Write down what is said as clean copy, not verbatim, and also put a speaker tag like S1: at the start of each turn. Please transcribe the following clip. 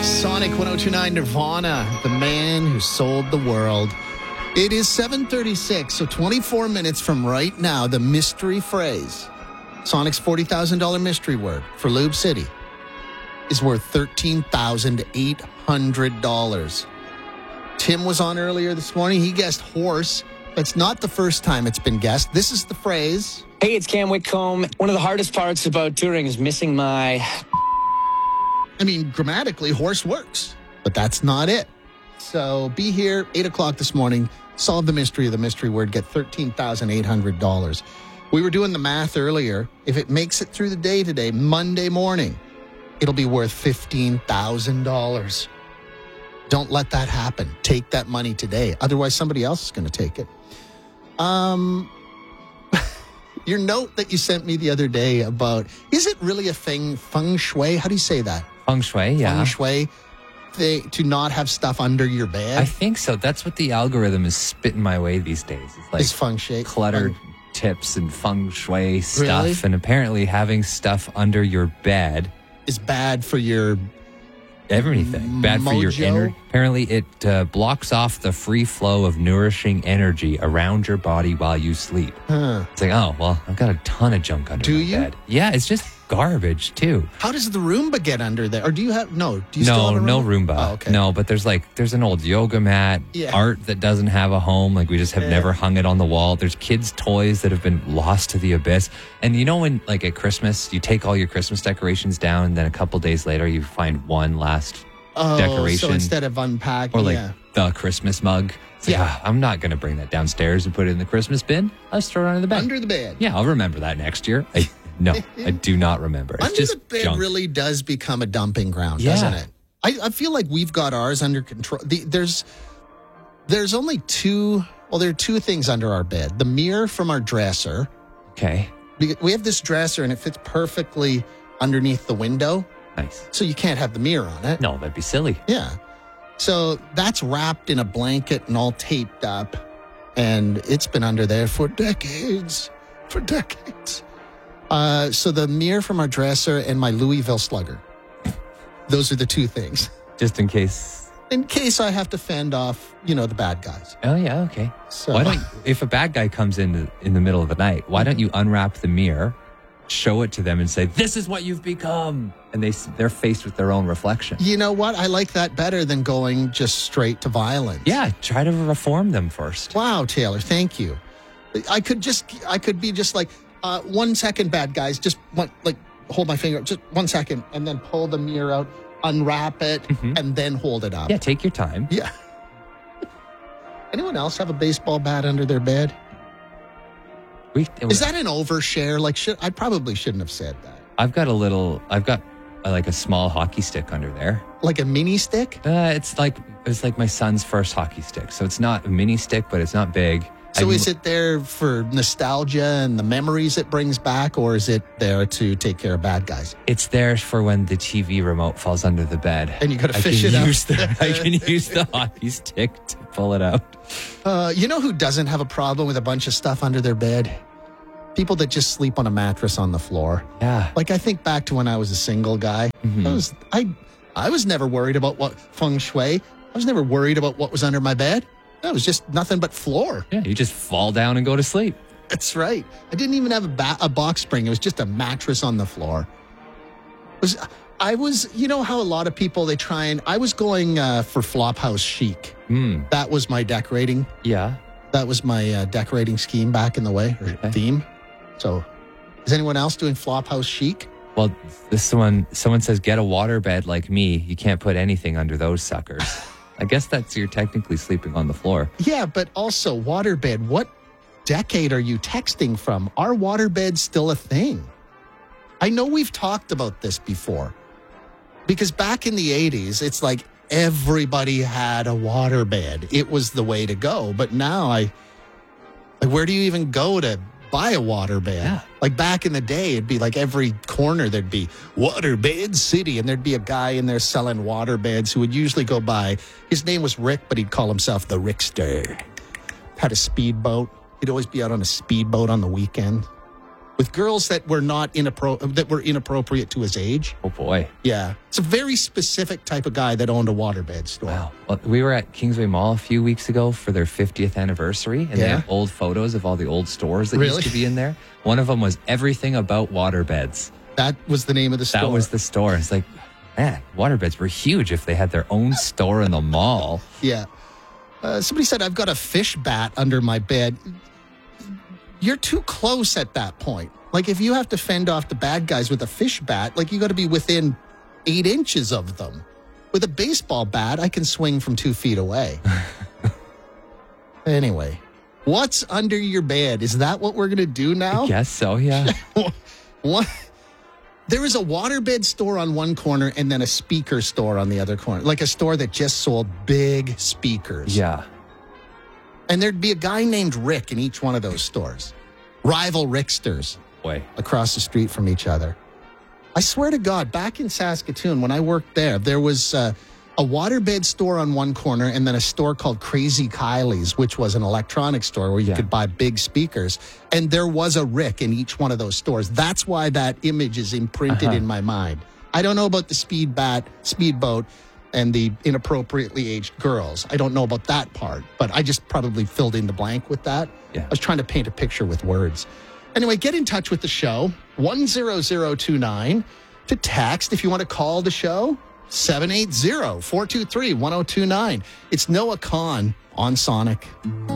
S1: Sonic 102.9 Nirvana, the man who sold the world. It is 7:36, so 24 minutes from right now, the mystery phrase, Sonic's $40,000 mystery word for Lube City, is worth $13,800. Tim was on earlier this morning. He guessed horse. That's not the first time it's been guessed. This is the phrase.
S2: Hey, it's Cam Whitcomb. One of the hardest parts about touring is missing my...
S1: I mean, grammatically, horse works, but that's not it. So be here, 8 o'clock this morning, solve the mystery of the mystery word, get $13,800. We were doing the math earlier. If it makes it through the day today, Monday morning, it'll be worth $15,000. Don't let that happen. Take that money today. Otherwise, somebody else is going to take it. Your note that you sent me the other day about, is it really a thing, feng shui? How do you say that?
S3: Feng shui, yeah.
S1: Feng shui, to not have stuff under your bed?
S3: I think so. That's what the algorithm is spitting my way these days. It's like
S1: Is feng shui
S3: cluttered tips and feng shui stuff.
S1: Really?
S3: And apparently having stuff under your bed
S1: is bad for your
S3: everything. Bad for your
S1: mojo?
S3: inner. Apparently it blocks off the free flow of nourishing energy around your body while you sleep. It's like, oh, well, I've got a ton of junk under my bed. Yeah, it's just garbage too.
S1: How does the Roomba get under there? Or do you have, do you still have a Roomba?
S3: No Roomba.
S1: Oh, okay.
S3: No, but there's an old yoga mat, art that doesn't have a home. Like we just have never hung it on the wall. There's kids' toys that have been lost to the abyss. And you know when, like at Christmas, you take all your Christmas decorations down and then a couple days later you find one last decoration.
S1: So instead of unpacking,
S3: or like the Christmas mug. It's like, I'm not going to bring that downstairs and put it in the Christmas bin. Let's throw it under the bed.
S1: Under the bed.
S3: Yeah, I'll remember that next year. No, I do not remember. It's
S1: Under
S3: just
S1: the bed
S3: junk.
S1: really does become a dumping ground, doesn't it? I feel like we've got ours under control. There's only two things under our bed. The mirror from our dresser.
S3: Okay.
S1: We have this dresser and it fits perfectly underneath the window.
S3: Nice.
S1: So you can't have the mirror on it.
S3: No, that'd be silly.
S1: Yeah. So that's wrapped in a blanket and all taped up. And it's been under there for decades. So the mirror from our dresser and my Louisville Slugger. Those are the two things.
S3: Just in case.
S1: In case I have to fend off, the bad guys.
S3: Oh, yeah, okay.
S1: So
S3: why don't, if a bad guy comes in the middle of the night, why don't you unwrap the mirror, show it to them and say, this is what you've become? And they're faced with their own reflection. You
S1: know what? I like that better than going just straight to violence.
S3: Yeah, try to reform them first.
S1: Wow, Taylor, thank you. I could be just like, 1 second, bad guys. Just hold my finger, just 1 second, and then pull the mirror out, unwrap it, and then hold it up.
S3: Yeah, take your time.
S1: Yeah. Anyone else have a baseball bat under their bed? Is that an overshare? I probably shouldn't have said that.
S3: I've got like a small hockey stick under there.
S1: Like a mini stick?
S3: It's like my son's first hockey stick. So it's not a mini stick, but it's not big.
S1: So is it there for nostalgia and the memories it brings back, or is it there to take care of bad guys?
S3: It's there for when the TV remote falls under the bed.
S1: And you got to fish it out.
S3: I can use the hockey stick to pull it out.
S1: You know who doesn't have a problem with a bunch of stuff under their bed? People that just sleep on a mattress on the floor.
S3: Yeah.
S1: Like I think back to when I was a single guy. I was never worried about what feng shui. I was never worried about what was under my bed. That was just nothing but floor.
S3: Yeah, you just fall down and go to sleep.
S1: That's right. I didn't even have a box spring. It was just a mattress on the floor. I was, how a lot of people, I was going for Flophouse chic. That was my decorating.
S3: Yeah.
S1: That was my decorating scheme back in the way, or theme. So, is anyone else doing Flophouse chic?
S3: Well, someone says, get a waterbed like me. You can't put anything under those suckers. I guess you're technically sleeping on the floor.
S1: Yeah, but also waterbed. What decade are you texting from? Are waterbeds still a thing? I know we've talked about this before. Because back in the 80s, it's like everybody had a waterbed. It was the way to go. But now where do you even go to buy a waterbed?
S3: Yeah.
S1: Like back in the day, it'd be like every corner there'd be Waterbed City, and there'd be a guy in there selling waterbeds who would usually go by. His name was Rick, but he'd call himself the Rickster. Had a speedboat. He'd always be out on a speedboat on the weekend. with girls that were inappropriate to his age.
S3: Oh, boy.
S1: Yeah. It's a very specific type of guy that owned a waterbed store.
S3: Wow. Well, we were at Kingsway Mall a few weeks ago for their 50th anniversary, and they have old photos of all the old stores that used to be in there. One of them was everything about waterbeds.
S1: That was the name of the store.
S3: That was the store. It's like, man, waterbeds were huge if they had their own store in the mall.
S1: Yeah. Somebody said, I've got a fish bat under my bed. You're too close at that point. Like, if you have to fend off the bad guys with a fish bat, like, you got to be within 8 inches of them. With a baseball bat, I can swing from 2 feet away. Anyway, what's under your bed? Is that what we're going to do now?
S3: I guess so, yeah.
S1: What? There is a waterbed store on one corner and then a speaker store on the other corner. Like a store that just sold big speakers.
S3: Yeah.
S1: And there'd be a guy named Rick in each one of those stores. Rival Ricksters.
S3: Boy.
S1: Across the street from each other. I swear to God, back in Saskatoon, when I worked there was a waterbed store on one corner and then a store called Crazy Kylie's, which was an electronics store where you could buy big speakers. And there was a Rick in each one of those stores. That's why that image is imprinted in my mind. I don't know about the speedboat, and the inappropriately aged girls. I don't know about that part, but I just probably filled in the blank with that.
S3: Yeah.
S1: I was trying to paint a picture with words. Anyway, get in touch with the show, 10029, to text if you want to call the show, 780-423-1029. It's Noah Kahn on Sonic.